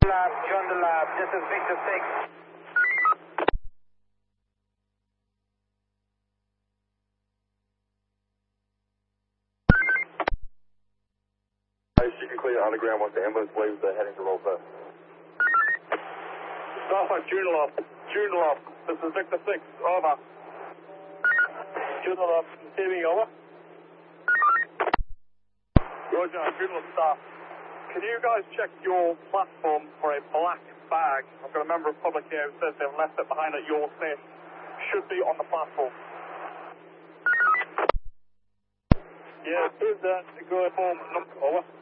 John the Lab, this is Victor 6. You can clear underground once the ambulance leaves, they're heading to Roll first. Starflight Joondalup, this is Victor 6, over. Joondalup, receiving, over. Roger, Joondalup staff. Can you guys check your platform for a black bag? I've got a member of public here who says they've left it behind at your station. Should be on the platform. Yeah, who's that? Go home, over.